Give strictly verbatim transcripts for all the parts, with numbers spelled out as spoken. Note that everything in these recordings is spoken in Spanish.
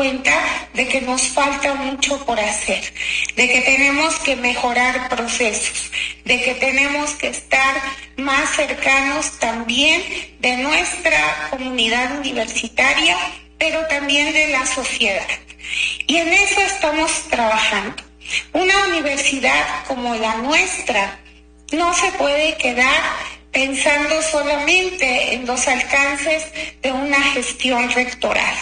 cuenta de que nos falta mucho por hacer, de que tenemos que mejorar procesos, de que tenemos que estar más cercanos también de nuestra comunidad universitaria, pero también de la sociedad. Y en eso estamos trabajando. Una universidad como la nuestra no se puede quedar pensando solamente en los alcances de una gestión rectoral.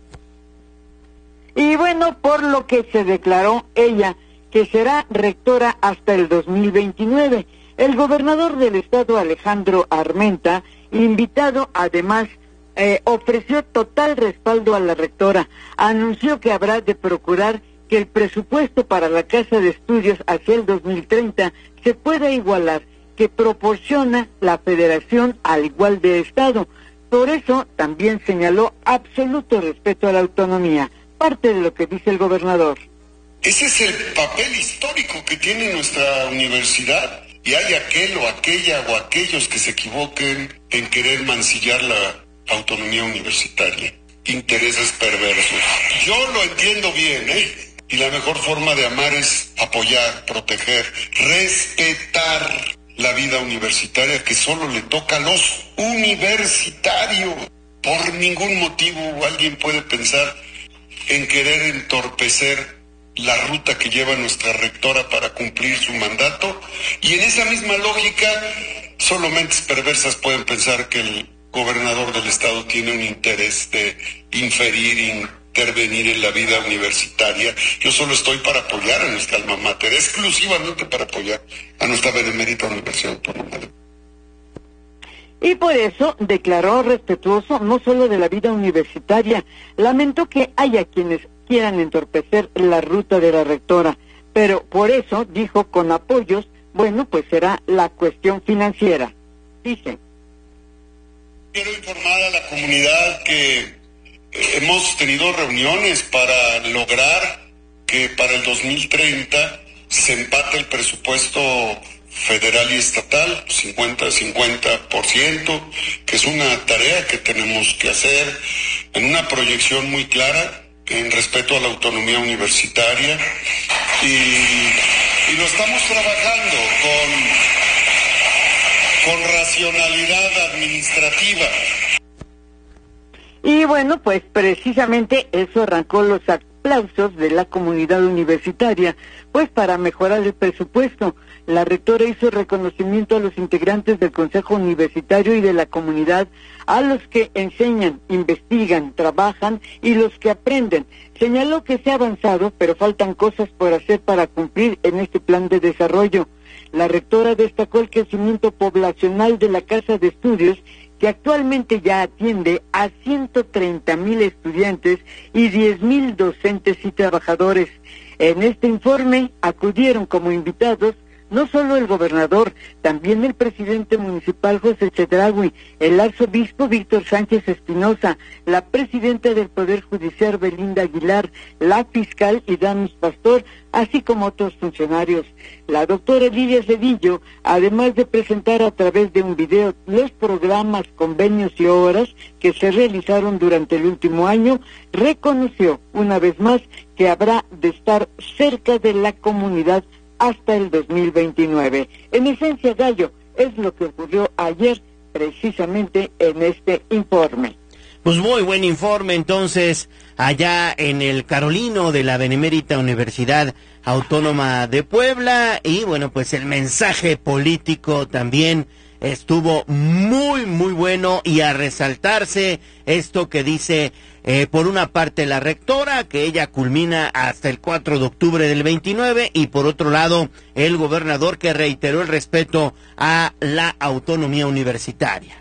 Y bueno, por lo que se declaró ella, que será rectora hasta el dos mil veintinueve. El gobernador del estado, Alejandro Armenta, invitado además, eh, ofreció total respaldo a la rectora. Anunció que habrá de procurar que el presupuesto para la Casa de Estudios hacia el dos mil treinta se pueda igualar, que proporciona la Federación al igual de Estado. Por eso también señaló absoluto respeto a la autonomía, parte de lo que dice el gobernador. Ese es el papel histórico que tiene nuestra universidad, y hay aquel o aquella o aquellos que se equivoquen en querer mancillar la autonomía universitaria. Intereses perversos. Yo lo entiendo bien, ¿eh? Y la mejor forma de amar es apoyar, proteger, respetar la vida universitaria que solo le toca a los universitarios. Por ningún motivo alguien puede pensar en querer entorpecer la ruta que lleva nuestra rectora para cumplir su mandato, y en esa misma lógica solo mentes perversas pueden pensar que el gobernador del estado tiene un interés de inferir, intervenir en la vida universitaria. Yo solo estoy para apoyar a nuestra alma mater, exclusivamente para apoyar a nuestra benemérita Universidad Autónoma de... Y por eso declaró respetuoso no solo de la vida universitaria, lamentó que haya quienes quieran entorpecer la ruta de la rectora, pero por eso dijo con apoyos, bueno, pues será la cuestión financiera. Dice: quiero informar a la comunidad que hemos tenido reuniones para lograr que para el dos mil treinta se empate el presupuesto federal y estatal, cincuenta a cincuenta por ciento, que es una tarea que tenemos que hacer en una proyección muy clara, en respeto a la autonomía universitaria, y, y lo estamos trabajando con, con racionalidad administrativa. Y bueno, pues precisamente eso arrancó los aplausos de la comunidad universitaria, pues para mejorar el presupuesto. La rectora hizo reconocimiento a los integrantes del Consejo Universitario y de la comunidad, a los que enseñan, investigan, trabajan y los que aprenden. Señaló que se ha avanzado, pero faltan cosas por hacer para cumplir en este plan de desarrollo. La rectora destacó el crecimiento poblacional de la Casa de Estudios, que actualmente ya atiende a ciento treinta mil estudiantes y diez mil docentes y trabajadores. En este informe acudieron como invitados no solo el gobernador, también el presidente municipal José Chedraui, el arzobispo Víctor Sánchez Espinosa, la presidenta del Poder Judicial Belinda Aguilar, la fiscal Idamis Pastor, así como otros funcionarios. La doctora Lidia Cedillo, además de presentar a través de un video los programas, convenios y obras que se realizaron durante el último año, reconoció una vez más que habrá de estar cerca de la comunidad hasta el dos mil veintinueve. En esencia, Gallo, es lo que ocurrió ayer precisamente en este informe. Pues muy buen informe entonces allá en el Carolino de la Benemérita Universidad Autónoma de Puebla, y bueno, pues el mensaje político también estuvo muy muy bueno, y a resaltarse esto que dice eh, por una parte la rectora, que ella culmina hasta el cuatro de octubre del veintinueve, y por otro lado el gobernador, que reiteró el respeto a la autonomía universitaria.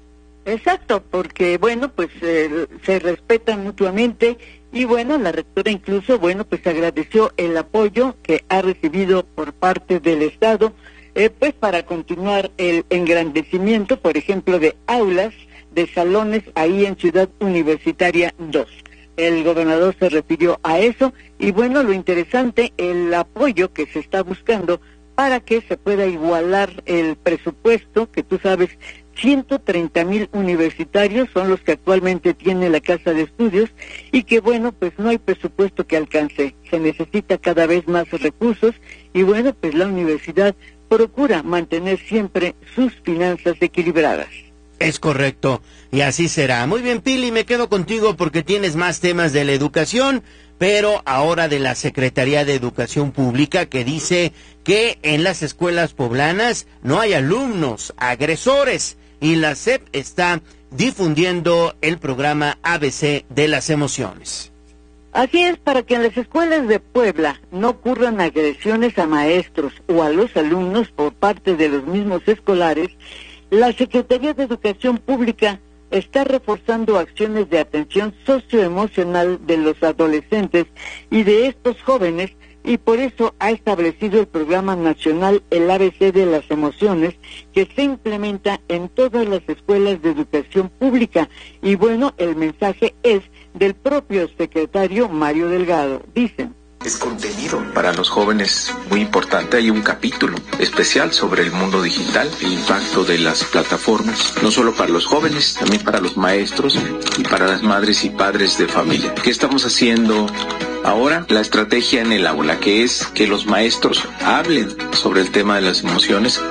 Exacto, porque bueno, pues eh, se respetan mutuamente, y bueno, la rectora incluso, bueno, pues agradeció el apoyo que ha recibido por parte del Estado, eh, pues para continuar el engrandecimiento, por ejemplo, de aulas, de salones ahí en Ciudad Universitaria dos. El gobernador se refirió a eso, y bueno, lo interesante, el apoyo que se está buscando para que se pueda igualar el presupuesto, que tú sabes, ciento treinta mil universitarios son los que actualmente tiene la Casa de Estudios y que bueno, pues no hay presupuesto que alcance, se necesita cada vez más recursos y bueno, pues la universidad procura mantener siempre sus finanzas equilibradas. Es correcto, y así será. Muy bien, Pili, me quedo contigo porque tienes más temas de la educación, pero ahora de la Secretaría de Educación Pública, que dice que en las escuelas poblanas no hay alumnos agresores, y la S E P está difundiendo el programa A B C de las emociones. Así es, para que en las escuelas de Puebla no ocurran agresiones a maestros o a los alumnos por parte de los mismos escolares, la Secretaría de Educación Pública está reforzando acciones de atención socioemocional de los adolescentes y de estos jóvenes, y por eso ha establecido el programa nacional El A B C de las Emociones, que se implementa en todas las escuelas de educación pública. Y bueno, el mensaje es del propio secretario Mario Delgado. Dicen: es contenido para los jóvenes muy importante. Hay un capítulo especial sobre el mundo digital, el impacto de las plataformas, no solo para los jóvenes, también para los maestros y para las madres y padres de familia. ¿Qué estamos haciendo ahora? La estrategia en el aula, que es que los maestros hablen sobre el tema de las emociones.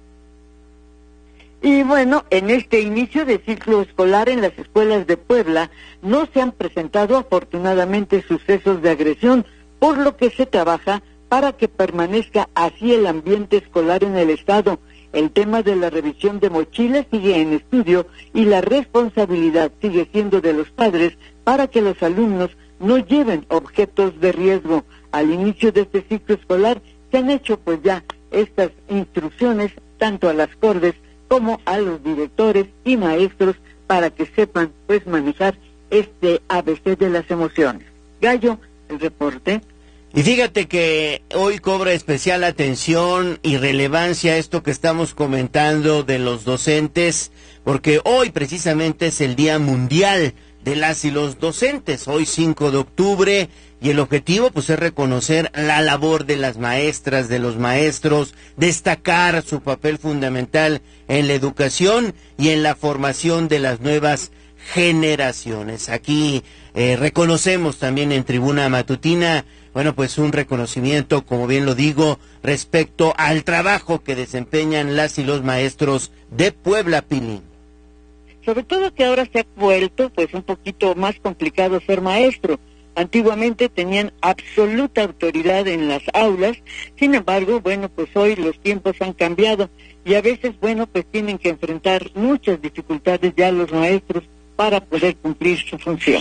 Y bueno, en este inicio de ciclo escolar en las escuelas de Puebla no se han presentado afortunadamente sucesos de agresión, por lo que se trabaja para que permanezca así el ambiente escolar en el estado. El tema de la revisión de mochilas sigue en estudio y la responsabilidad sigue siendo de los padres para que los alumnos no lleven objetos de riesgo. Al inicio de este ciclo escolar se han hecho pues ya estas instrucciones tanto a las cordes como a los directores y maestros para que sepan pues manejar este A B C de las emociones. Gallo, el reporte. Y fíjate que hoy cobra especial atención y relevancia esto que estamos comentando de los docentes, porque hoy precisamente es el Día Mundial de las y los docentes, hoy cinco de octubre, y el objetivo pues es reconocer la labor de las maestras, de los maestros, destacar su papel fundamental en la educación y en la formación de las nuevas generaciones. Aquí eh, reconocemos también en Tribuna Matutina, bueno, pues un reconocimiento, como bien lo digo, respecto al trabajo que desempeñan las y los maestros de Puebla, Pili. Sobre todo que ahora se ha vuelto pues un poquito más complicado ser maestro. Antiguamente tenían absoluta autoridad en las aulas, sin embargo, bueno, pues hoy los tiempos han cambiado y a veces, bueno, pues tienen que enfrentar muchas dificultades ya los maestros para poder cumplir su función.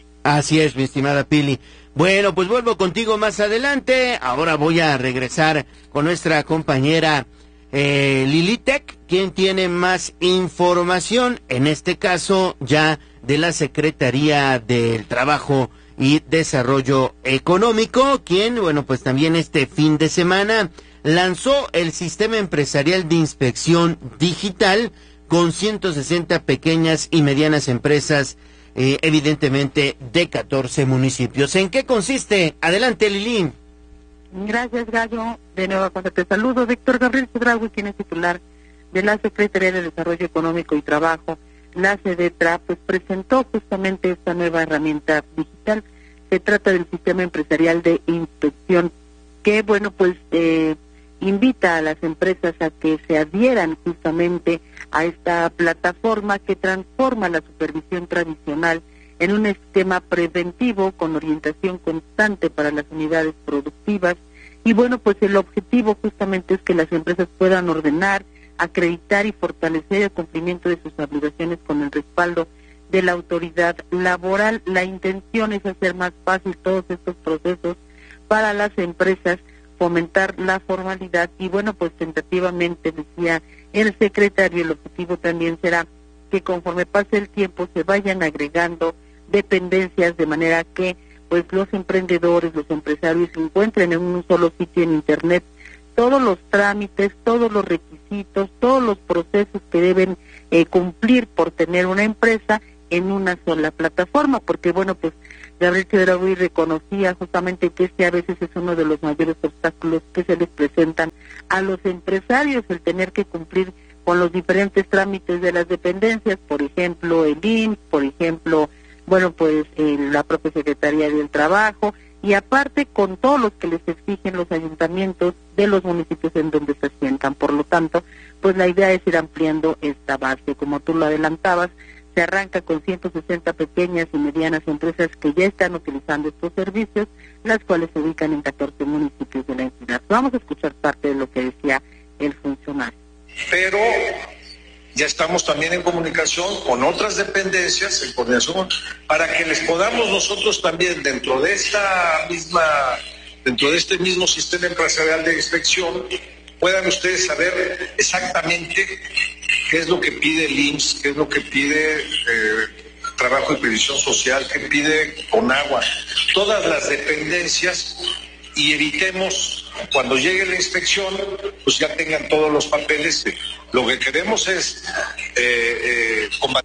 Así es, mi estimada Pili. Bueno, pues vuelvo contigo más adelante. Ahora voy a regresar con nuestra compañera eh, Lilitec, quien tiene más información, en este caso ya de la Secretaría del Trabajo y Desarrollo Económico, quien, bueno, pues también este fin de semana lanzó el Sistema Empresarial de Inspección Digital con ciento sesenta pequeñas y medianas empresas, eh, evidentemente de catorce municipios. ¿En qué consiste? Adelante, Lili. Gracias, Gallo. De nuevo cuando te saludo. Víctor Gabriel Chedraui, quien es titular de la Secretaría de Desarrollo Económico y Trabajo, la SEDETRA, pues presentó justamente esta nueva herramienta digital. Se trata del Sistema Empresarial de Inspección, que, bueno, pues eh, invita a las empresas a que se adhieran justamente a esta plataforma que transforma la supervisión tradicional en un esquema preventivo con orientación constante para las unidades productivas. Y bueno, pues el objetivo justamente es que las empresas puedan ordenar, acreditar y fortalecer el cumplimiento de sus obligaciones con el respaldo de la autoridad laboral. La intención es hacer más fácil todos estos procesos para las empresas, fomentar la formalidad y bueno, pues tentativamente, decía el secretario, el objetivo también será que conforme pase el tiempo se vayan agregando dependencias de manera que pues los emprendedores, los empresarios encuentren en un solo sitio en internet todos los trámites, todos los requisitos, todos los procesos que deben eh, cumplir por tener una empresa en una sola plataforma, porque bueno, pues Gabriel Chedraui reconocía justamente que este a veces es uno de los mayores obstáculos que se les presentan a los empresarios, el tener que cumplir con los diferentes trámites de las dependencias, por ejemplo el I M S S, por ejemplo, bueno, pues eh, la propia Secretaría del Trabajo, y aparte con todos los que les exigen los ayuntamientos de los municipios en donde se asientan. Por lo tanto, pues la idea es ir ampliando esta base. Como tú lo adelantabas, se arranca con ciento sesenta pequeñas y medianas empresas que ya están utilizando estos servicios, las cuales se ubican en catorce municipios de la entidad. Vamos a escuchar parte de lo que decía el funcionario. Pero ya estamos también en comunicación con otras dependencias, en coordinación, para que les podamos nosotros también, dentro de esta misma, dentro de este mismo sistema empresarial de inspección, puedan ustedes saber exactamente qué es lo que pide el I M S S, qué es lo que pide eh, Trabajo y Previsión Social, qué pide Conagua, todas las dependencias, y evitemos, cuando llegue la inspección, pues ya tengan todos los papeles. Lo que queremos es eh, eh, combatir.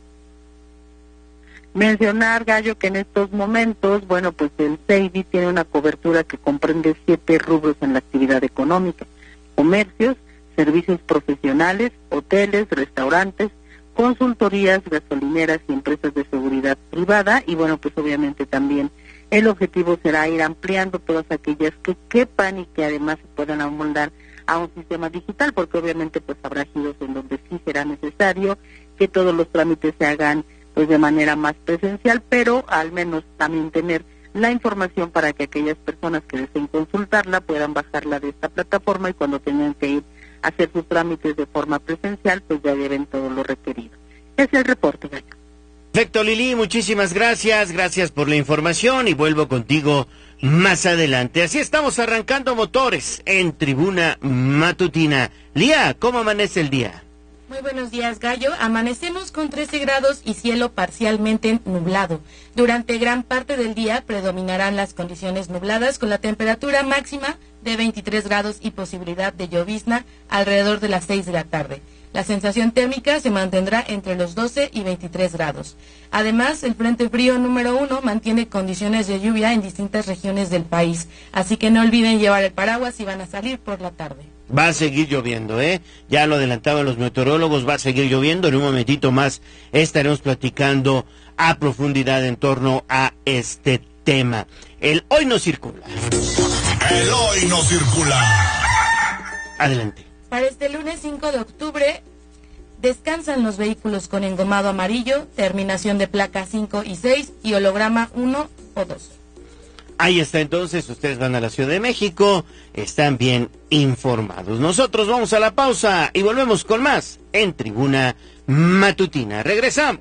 Mencionar, Gallo, que en estos momentos, bueno, pues el C E I D I tiene una cobertura que comprende siete rubros en la actividad económica: comercios, servicios profesionales, hoteles, restaurantes, consultorías, gasolineras y empresas de seguridad privada. Y bueno, pues obviamente también el objetivo será ir ampliando todas aquellas que quepan y que además se puedan amoldar a un sistema digital, porque obviamente pues habrá giros en donde sí será necesario que todos los trámites se hagan pues de manera más presencial, pero al menos también tener la información para que aquellas personas que deseen consultarla puedan bajarla de esta plataforma, y cuando tengan que ir a hacer sus trámites de forma presencial, pues ya lleven todo lo requerido. Ese es el reporte, Gallo. Perfecto, Lili, muchísimas gracias, gracias por la información y vuelvo contigo más adelante. Así estamos arrancando motores en Tribuna Matutina. Lía, ¿cómo amanece el día? Muy buenos días, Gallo. Amanecemos con trece grados y cielo parcialmente nublado. Durante gran parte del día predominarán las condiciones nubladas, con la temperatura máxima de veintitrés grados y posibilidad de llovizna alrededor de las seis de la tarde. La sensación térmica se mantendrá entre los doce y veintitrés grados. Además, el Frente Frío número uno mantiene condiciones de lluvia en distintas regiones del país, así que no olviden llevar el paraguas si van a salir por la tarde. Va a seguir lloviendo, ¿eh? Ya lo adelantaban los meteorólogos, va a seguir lloviendo. En un momentito más estaremos platicando a profundidad en torno a este tema. El Hoy No Circula. El Hoy No Circula. Adelante. Para este lunes cinco de octubre, descansan los vehículos con engomado amarillo, terminación de placa cinco y seis y holograma uno o dos. Ahí está, entonces, ustedes van a la Ciudad de México, están bien informados. Nosotros vamos a la pausa y volvemos con más en Tribuna Matutina. Regresamos.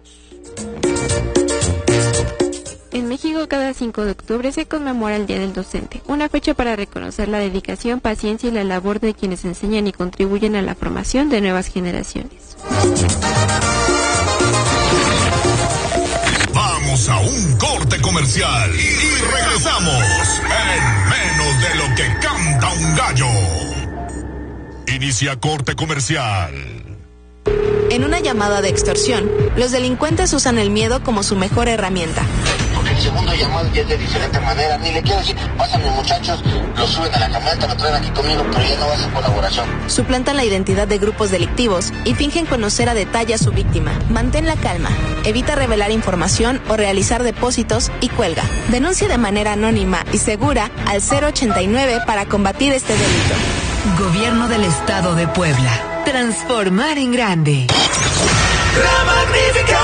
En México, cada cinco de octubre se conmemora el Día del Docente, una fecha para reconocer la dedicación, paciencia y la labor de quienes enseñan y contribuyen a la formación de nuevas generaciones. Vamos a un corte comercial y regresamos en menos de lo que canta un gallo. Inicia corte comercial. En una llamada de extorsión, los delincuentes usan el miedo como su mejor herramienta. Porque el segundo llamado ya es de diferente manera. Ni le quiero decir, pásame muchachos, lo suben a la camioneta, lo traen aquí conmigo, pero ya no va a ser colaboración. Suplantan la identidad de grupos delictivos y fingen conocer a detalle a su víctima. Mantén la calma, evita revelar información o realizar depósitos y cuelga. Denuncia de manera anónima y segura al cero ochenta y nueve para combatir este delito. Gobierno del Estado de Puebla. Transformar en grande. La Magnífica.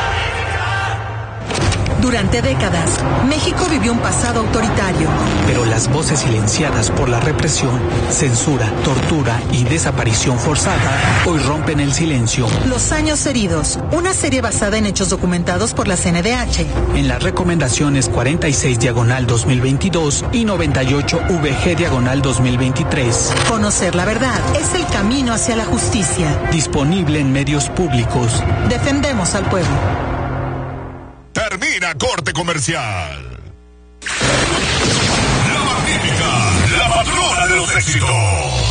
Durante décadas, México vivió un pasado autoritario. Pero las voces silenciadas por la represión, censura, tortura y desaparición forzada hoy rompen el silencio. Los años heridos, una serie basada en hechos documentados por la C N D H. En las recomendaciones cuarenta y seis diagonal dos mil veintidós y noventa y ocho V G diagonal dos mil veintitrés. Conocer la verdad es el camino hacia la justicia. Disponible en medios públicos. Defendemos al pueblo. Termina corte comercial. La Magnífica, la patrona de los éxitos.